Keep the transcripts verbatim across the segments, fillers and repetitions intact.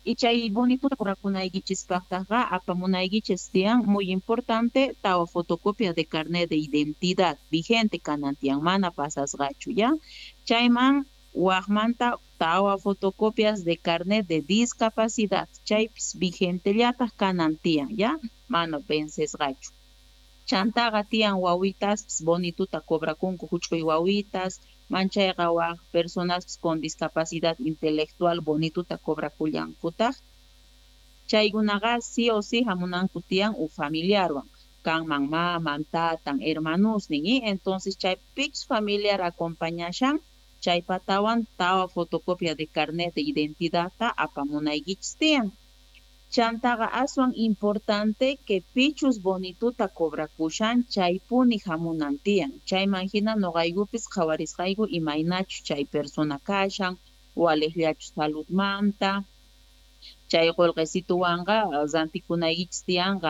Y chay bonito kurakunaykichispaqtaqa apamunaykichis tiyan muy importante tawa fotocopia de carnet de identidad vigente kanan tiyan mana pasasqachu ya. Chayman waqmanta tawa fotocopias de carnet de discapacidad chaypis vigentellataq kanan tiyan ya mana vencesqachu. Chantaqa tiyan wawitaspis bonituta cobrakunku huch'uy wawitas, manchayqa waq personaspis con discapacidad intelectual bonituta cobrakullankutaq. Chaykunaqa sí o sí hamunanku tiyan u familiarwan, kanman maman, tatan, hermanusnin, y entonces chay pich familiar acompañashan chaypatawan tawa fotocopia de carnet de identidadta apamunaykichis tiyan. Chantaqa aswan importante que pichus bonituta cobrakushan chaypuni hamunan tiyan. Chayman hina noqaykupis qhawarisqayku imaynachu chay persona kashan, waliqllachu saludmanta, chay qullqisituwanqa rantikunaykichis tiyanqa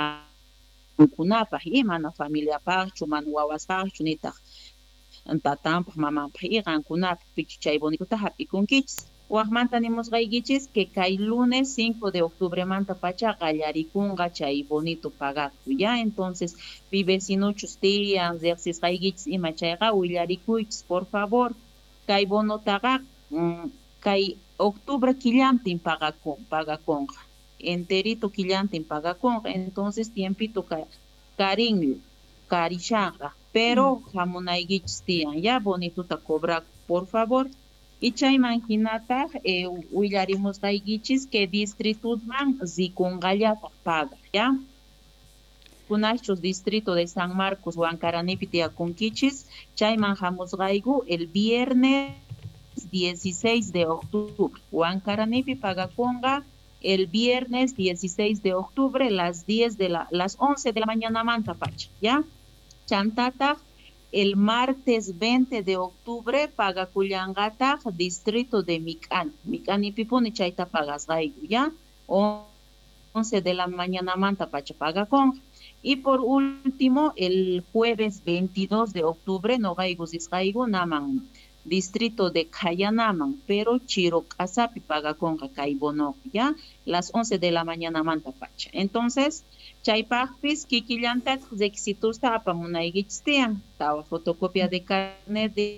kunapaq imana familiapaqchu, mana wawaspaqchu nitaq tatanpaq mamanpaq y qankunapaq pichu chay bonituta hap'ikunkichis. Waqmanta nimusqaykichis que kay lunes cinco de octubre manta pacha qallarikunqa chay bonito pagaqku ya. Entonces vivecinuchus tiyan riqsisqaykichis ima chayqa willarikuychis por favor kay bonotaqa mm, kay octubre killantin pagakun pagakunqa enterito killantin pagakunqa entonces tiempito ka, karinmi karishanqa pero hamunaykichis tiyan ya bonituta cobra por favor. Y chayman hinataq eh, willarimusqaykichis que distritusman zikunqallataq paga ya. Kunachus distrito de San Marcos Huancaranipi tiyakunkichis chayman hamusqayku el viernes dieciséis de octubre Huancaranipi pagakunqa el viernes dieciséis de octubre las diez de la las once de la mañana manta pacha ya. Chantataq el martes veinte de octubre pagakullanqataq distrito de Mic'ani. Mic'anipipuni chayta pagasqayku ya. once de la mañana manta pacha pagakunqa. Y por último, el jueves veintidós de octubre noqayku sisqayku naman distrito de Cayanaman, pero Chirocasapi pagakunqa kay bonoqa ya. Las once de la mañana manta pacha. Entonces, chaypaqpis kikillantaq requisitusta apamunaykichis tiyan tawa fotocopia de carnet de,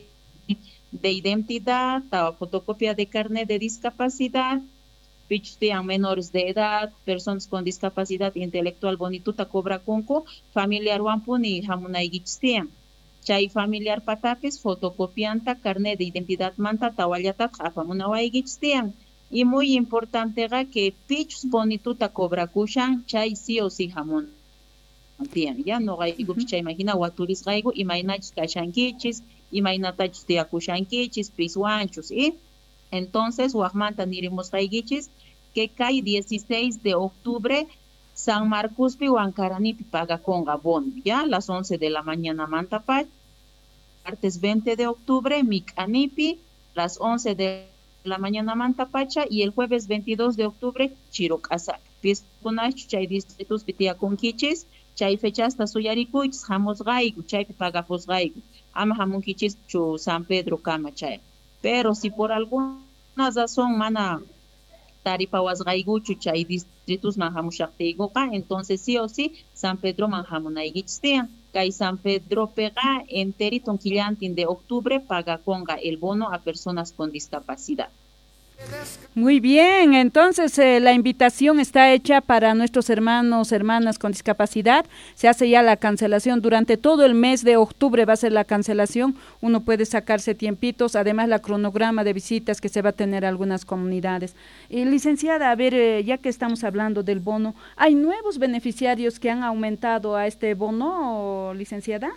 de identidad, tawa fotocopia de carnet de discapacidad, pichus tiyan menores de edad, personas con discapacidad intelectual bonituta cobrakunku familiar wampuni hamunaykichis tiyan. Chay familiar patapis fotocopianta carnet de identidad manta tawallataq apamunawaykichis tiyan. Y muy importante que pichus bonituta cobrakushan chay sí o sí jamón. Tiyan, ya no hay chay imagina waturisqayku imaynachus kashankichis, imaynatachus tiyakushankichis, piswanchus, y entonces waqmanta nirimusqaykichis que kay dieciséis de octubre San Marcospi Huancaranipi pagakunqa bono, ya las once de la mañana manta pach, martes veinte de octubre Mic'anipi, las once de la mañana manta pacha y el jueves veintidós de octubre Chirocasa. Piskunachu chay distritos pitiakunkichis, chay fechasta suyarikuychis hamusqayku, chaypi pagapusqayku. Ama hamunkichis chu San Pedro kama chay. Pero si por alguna razón mana taripawasqaykuchu chay distritos man hamushaqtiykuqa, entonces sí o sí San Pedro man hamunaykichis tiyan. Kay San Pedro pega enterito killantin de octubre pagakunqa el bono a personas con discapacidad. Muy bien, entonces eh, la invitación está hecha para nuestros hermanos, hermanas con discapacidad. Se hace ya la cancelación durante todo el mes de octubre, va a ser la cancelación. Uno puede sacarse tiempitos, además la cronograma de visitas que se va a tener a algunas comunidades. Eh, licenciada, a ver, eh, ya que estamos hablando del bono, ¿hay nuevos beneficiarios que han aumentado a este bono, licenciada?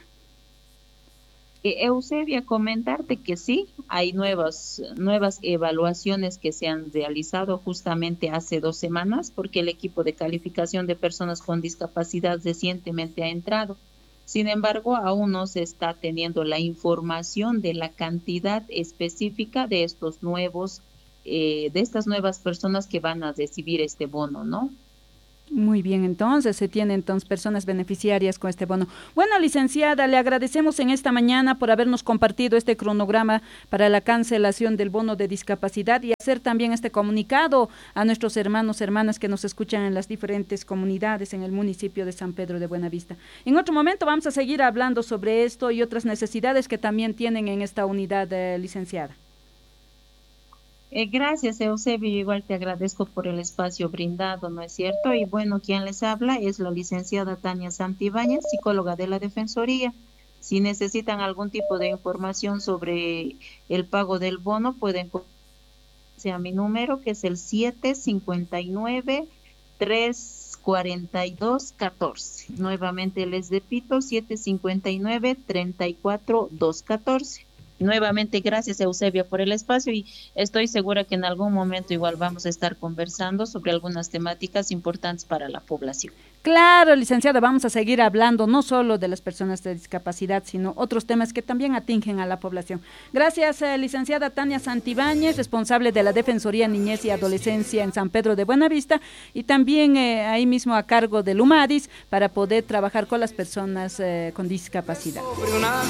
Eh, Eusebia, comentarte que sí, hay nuevas, nuevas evaluaciones que se han realizado justamente hace dos semanas, porque el equipo de calificación de personas con discapacidad recientemente ha entrado. Sin embargo, aún no se está teniendo la información de la cantidad específica de estos nuevos, eh, de estas nuevas personas que van a recibir este bono, ¿no? Muy bien, entonces se tienen entonces personas beneficiarias con este bono. Bueno, licenciada, le agradecemos en esta mañana por habernos compartido este cronograma para la cancelación del bono de discapacidad y hacer también este comunicado a nuestros hermanos, hermanas que nos escuchan en las diferentes comunidades en el municipio de San Pedro de Buenavista. En otro momento vamos a seguir hablando sobre esto y otras necesidades que también tienen en esta unidad, eh, licenciada. Eh, gracias, Eusebio. Igual te agradezco por el espacio brindado, ¿no es cierto? Y bueno, quien les habla es la licenciada Tania Santibáñez, psicóloga de la Defensoría. Si necesitan algún tipo de información sobre el pago del bono, pueden comunicarse a mi número, que es el siete cinco nueve, tres cuatro dos, uno cuatro. Nuevamente les repito, siete cinco nueve, tres cuatro dos, uno cuatro. Nuevamente, gracias Eusebio por el espacio y estoy segura que en algún momento igual vamos a estar conversando sobre algunas temáticas importantes para la población. Claro, licenciada, vamos a seguir hablando no solo de las personas de discapacidad, sino otros temas que también atingen a la población. Gracias, eh, licenciada Tania Santibáñez, responsable de la Defensoría Niñez y Adolescencia en San Pedro de Buenavista y también eh, ahí mismo a cargo del UMADIS para poder trabajar con las personas eh, con discapacidad.